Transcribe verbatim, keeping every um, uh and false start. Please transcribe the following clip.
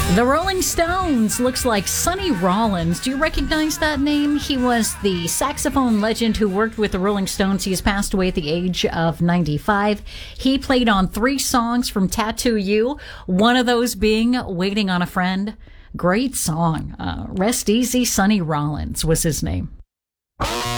The Rolling Stones looks like Sonny Rollins. Do you recognize that name? He was the saxophone legend who worked with the Rolling Stones. He has passed away at the age of ninety-five. He played on three songs from Tattoo You, one of those being Waiting on a Friend. Great song. Uh, Rest Easy, Sonny Rollins was his name.